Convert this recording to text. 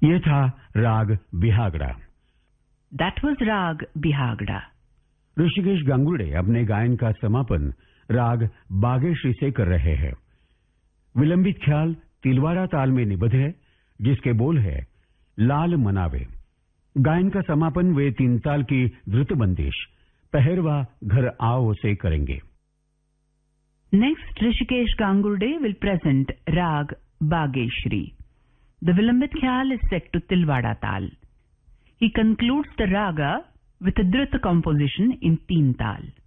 ये था राग बिहागड़ा। That was राग बिहागड़ा। ऋषिकेश गांगुर्डे अपने गायन का समापन राग बागेश्री से कर रहे हैं। विलंबित ख्याल तिलवाड़ा ताल में निबद्ध है, जिसके बोल है लाल मनावे। गायन का समापन वे 3 ताल की द्रुत बंदिश पहरवा घर आओ से करेंगे। Next, Rishikesh Gangurde will present Rag Bageshri. The Vilambit Khyal is set to Tilwada Tal. He concludes the raga with a Drut composition in 3 Tal.